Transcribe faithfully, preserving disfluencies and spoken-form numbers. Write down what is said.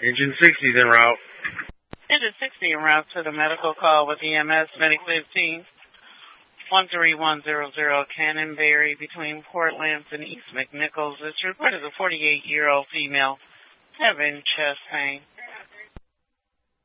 Engine sixty's en route. Engine sixty en route to the medical call with E M S Medic fifteen. one three one zero zero Cannonberry between Port Lance and East McNichols. It's reported a forty-eight-year-old female having chest pain.